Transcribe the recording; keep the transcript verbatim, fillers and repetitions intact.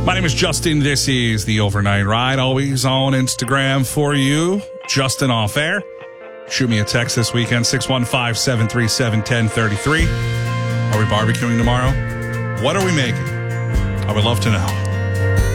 My name is Justin. This is the Overnight Ride, always on Instagram for you. Justin Off Air. Shoot me a text this weekend, six one five, seven three seven, one zero three three. Are we barbecuing tomorrow? What are we making? I would love to know.